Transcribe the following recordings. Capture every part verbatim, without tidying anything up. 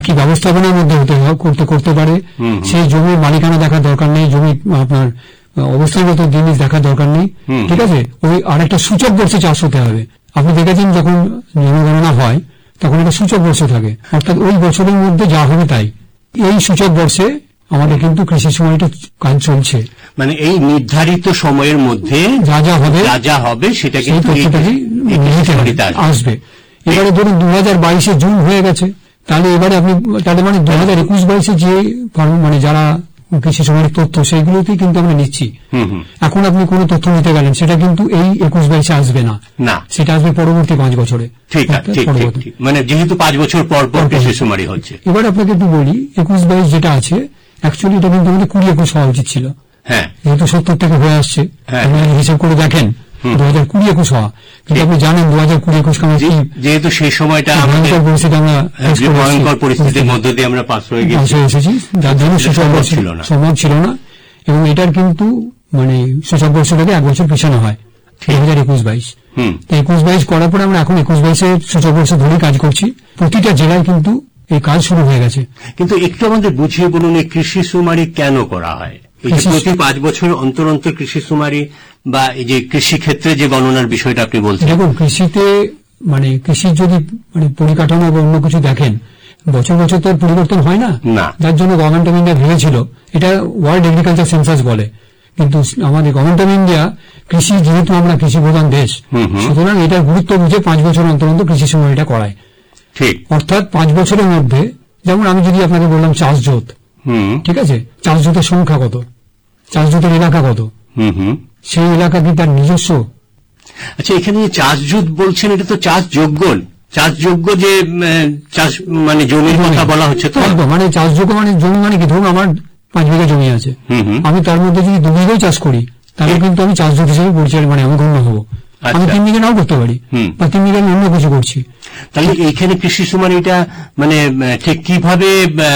কি ব্যবস্থাপনার মধ্যে হতে করতে করতে পারে, সেই জমির মালিকানা দেখার দরকার নেই, জমি আপনার অবস্থানগত জিনিস দেখার দরকার নেই, ঠিক আছে। ওই আর একটা সূচক বর্ষে চাষ হতে হবে। আপনি দেখেছেন যখন জনগণনা হয় তখন একটা সূচক বর্ষ থাকে, অর্থাৎ ওই বছরের মধ্যে যা হবে তাই। এই সূচক বর্ষে আমাদের কিন্তু কৃষি সময়টা কাজ চলছে, মানে এই নির্ধারিত সময়ের মধ্যে যা যা হবে যা যা হবে সেটা কিন্তু আসবে। এবারে ধরুন দু হাজার বাইশে জুন হয়ে গেছে, তাহলে এবারে আপনি তাহলে মানে দু হাজার একুশ বাইশে যে মানে যারা কৃষি সময়ের তথ্য সেইগুলোতেই কিন্তু আমরা নিচ্ছি। এখন আপনি কোন তথ্য নিতে গেলেন সেটা কিন্তু এই একুশ বাইশে আসবে না, না সেটা আসবে পরবর্তী পাঁচ বছরে। ঠিক আছে, মানে যেহেতু পাঁচ বছর পর পর কৃষি সুমারি হচ্ছে। এবার আপনাকে একটু বলি, একুশ বাইশ যেটা আছে অ্যাকচুয়ালি এটা কিন্তু আমাদের কুড়ি একুশ হওয়া উচিত ছিল, হ্যাঁ যেহেতু সত্তর থেকে হয়ে আসছে। হিসাব করে দেখেন দু হাজার কুড়ি একুশ হওয়া, কিন্তু আপনি জানেন দু হাজার কুড়ি একুশ যেহেতু সেই সময়টা ভয়ঙ্কর পরিস্থিতি আমরা ভয়ঙ্কর পরিস্থিতির মধ্যে দিয়ে আমরা পাস হয়ে এসেছি, যার জন্য সুসম্ভব ছিল না সম্ভব ছিল না এবং এটার কিন্তু মানে সূচক বর্ষটাকে এক বছর পিছানো হয় দু হাজার একুশ বাইশ। একুশ বাইশ করার পরে আমরা এখন একুশ বাইশে সূচক বর্ষ ধরেই কাজ করছি। প্রতিটা জেলায় কিন্তু এই কাজ শুরু হয়ে গেছে। কিন্তু একটু আমাদের বুঝিয়ে বলুন এই কৃষি সুমারি কেন করা হয়? প্রতি পাঁচ বছর অন্তর অন্তর কৃষি সুমারি বা এই যে কৃষি ক্ষেত্রে যে গণনার বিষয়টা আপনি বলছেন, দেখুন কৃষিতে মানে কৃষির যদি মানে পরিকাঠামো বা অন্য কিছু দেখেন বছর বছর তো পরিবর্তন হয় না, যার জন্য গভর্নমেন্ট অফ ইন্ডিয়া ভেবেছিল, এটা ওয়ার্ল্ড এগ্রিকালচার সেন্সাস বলে, কিন্তু আমাদের গভর্নমেন্ট অফ ইন্ডিয়া কৃষি যেহেতু আমরা কৃষি প্রধান দেশ, সুতরাং এটার গুরুত্ব বুঝে পাঁচ বছর অন্তর অন্তর কৃষি সময়টা করায়। ঠিক, অর্থাৎ পাঁচ বছরের মধ্যে যেমন আমি যদি আপনাকে বললাম চাষ জোত, ঠিক আছে, চাষ জোতের সংখ্যা কত, চাষ জোতের এলাকা কত, সেই এলাকা কি তার নিজস্ব? আচ্ছা, এখানে চাষ জোত বলছেন, এটা তো চাষযোগ্য চাষযোগ্য যে চাষ মানে জমির কথা বলা হচ্ছে তো, মানে চাষযোগ্য মানে জমি মানে কি, ধরুন আমার পাঁচ বিঘা জমি আছে, আমি তার মধ্যে যদি দু বিঘাই চাষ করি তাহলে কিন্তু আমি চাষযোগ্য হিসেবে পরিচালনা মানে আমি গণ্য হবো। আমি তিন বিঘা নাও করতে পারি বা তিন বিঘা আমি অন্য কিছু করছি। তাহলে এইখানে কৃষি সুমারিটা মানে ঠিক কিভাবে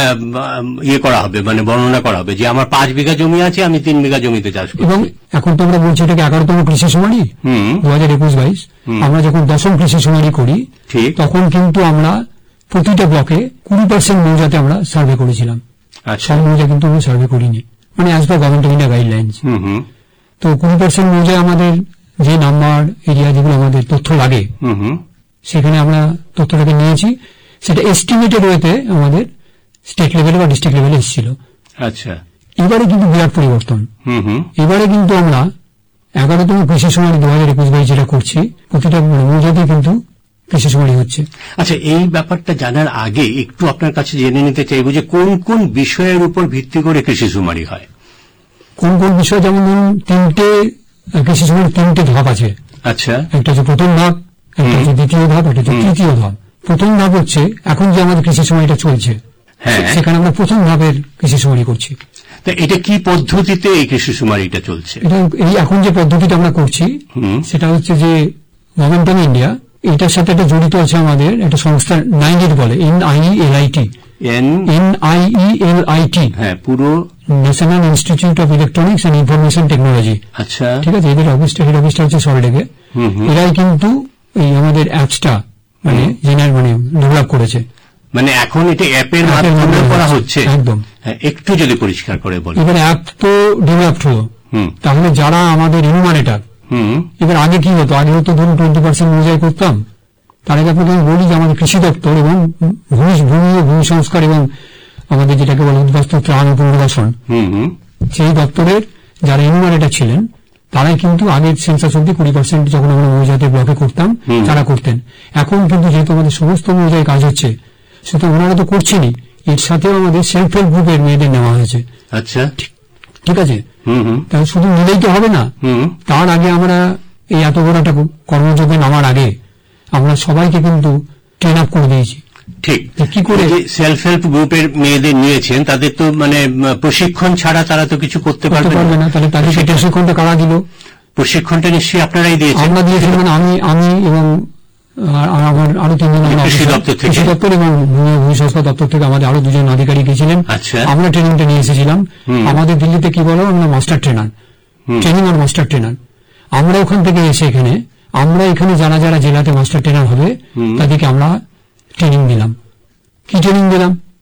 ইয়ে করা হবে, মানে বর্ণনা করা হবে যে আমার পাঁচ বিঘা জমি আছে, আমি তিন বিঘা জমিতে চাষ করি। এবং এখন তো আমরা বলছি এটাকে এগারোতম কৃষি সুমারি দু হাজার একুশ বাইশ। আমরা যখন দশম কৃষি সুমারি করি তখন কিন্তু আমরা প্রতিটা ব্লকে কুড়ি পার্সেন্ট মৌজাতে আমরা সার্ভে করেছিলাম। সব মৌজা কিন্তু আমরা সার্ভে করিনি, মানে as per government of India guidelines. তো কুড়ি পার্সেন্ট মৌজায় আমাদের যে নাম্বার এরিয়া যেগুলো আমাদের তথ্য লাগে সেখানে আমরা তথ্যটাকে নিয়েছি, সেটা এস্টিমেটেড ওয়েতে আমাদের স্টেট লেভেলে বা ডিস্ট্রিক্ট লেভেলে এসেছিল। আচ্ছা, এবারে কিন্তু বিরাট পরিবর্তন। এবারে কিন্তু আমরা এগারোতম কৃষি সুমারি দু হাজার একুশ বাইশ যেটা করছি, প্রতিটা মৌজাতে কিন্তু কৃষি সুমারি হচ্ছে। আচ্ছা, এই ব্যাপারটা জানার আগে একটু আপনার কাছে জেনে নিতে চাইব যে কোন কোন বিষয়ের উপর ভিত্তি করে কৃষি সুমারি হয়। কোন কোন বিষয়, যেমন ধরুন তিনটে কৃষি সুমারির তিনটে ধাপ আছে। আচ্ছা, একটা হচ্ছে প্রথম ধাপ, একটা হচ্ছে দ্বিতীয় ধাপ, একটা হচ্ছে তৃতীয় ধাপ। প্রথম ধাপ হচ্ছে এখন যে আমাদের কৃষি সময়টা চলছে, সেখানে আমরা প্রথম ধাপের কৃষি সুমারি করছি। এটা কি পদ্ধতিতে এই কৃষি সুমারিটা চলছে? এটা এই এখন যে পদ্ধতিটা আমরা করছি সেটা হচ্ছে যে গভর্নমেন্ট অফ ইন্ডিয়া এটার সাথে একটা জড়িত আছে আমাদের একটা সংস্থা নাইনিট বলে, N I E L I T N I E L I T হ্যাঁ, পুরো national institute of electronics and information technology. আচ্ছা, ঠিক আছে, এদের অফিসটা হেড অফিসটা হচ্ছে সল্টলেকে। এরাই কিন্তু এই আমাদের অ্যাপসটা মানে জেনারেল মানে ডেভেলপ করেছে। মানে এখন এটা অ্যাপের মাধ্যমে করা হচ্ছে। একদম, একটু যদি পরিষ্কার করে বলি। এবার অ্যাপ তো ডেভেলপড হলো, তাহলে যারা আমাদের ইনুমারেটার, এবার আগে কি হতো, আগে হতো ধরুন টোয়েন্টি পার্সেন্ট অনুযায়ী করতাম। তার আগে আপনাকে আমি বলি যে আমাদের কৃষি দপ্তর এবং ভূমি ভূমি ও ভূমি সংস্কার এবং আমাদের যেটাকে বলে উদ্বাস্তু ত্রাণ ও পুনর্বাসন, সেই দপ্তরের যারা ইনুমারেটার ছিলেন তারাই কিন্তু আগের সেন্সাস অব্দি কুড়ি পার্সেন্ট যখন আমরা মৌজাতে ব্লকে করতাম তারা করতেন। এখন কিন্তু যেহেতু আমাদের সমস্ত মৌজায় কাজ হচ্ছে, সেটা ওনারা তো করছেনই, এর সাথেও আমাদের সেলফ হেল্প গ্রুপের মেয়েদের নেওয়া হয়েছে। আচ্ছা, ঠিক আছে, তাহলে শুধু নিলেই তো হবে না, তার আগে আমরা এই এত বড় একটা কর্মযোগে নামার আগে আমরা সবাইকে কিন্তু ট্রেন আপ করে দিয়েছি। ঠিক, কি করে সেলফ হেল্প গ্রুপের মেয়েদের নিয়েছেন, তাদের তো মানে প্রশিক্ষণ ছাড়া তারা তো কিছু করতে পারবে না। তাহলে তাদেরকে প্রশিক্ষণটা কারা দিল? প্রশিক্ষণটা নিশ্চয়ই আপনারাই দিয়েছেন। আমরা দিয়েছিলাম, মানে আমি আমি এবং আমার আরো তিনজন কৃষি দপ্তর এবং ভূমি সংস্কার দপ্তর থেকে আমাদের আরো দুজন আধিকারিক গেছিলেন। আমরা ট্রেনিংটা নিয়ে এসেছিলাম। আমাদের দিল্লিতে কি বলো, আমরা মাস্টার ট্রেনার, ট্রেনিং আর মাস্টার ট্রেনার। আমরা ওখান থেকে এসে এখানে আমরা এখানে যারা যারা জেলাতে মাস্টার ট্রেনার হবে তাদেরকে আমরা ট্রেনিং দিলাম। কি ট্রেনিং দিলাম?